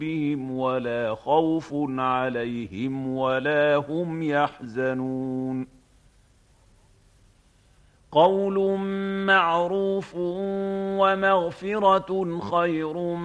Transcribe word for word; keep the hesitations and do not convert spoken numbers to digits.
بهم ولا خوف عليهم ولا هم يحزنون قول معروف ومغفرة خير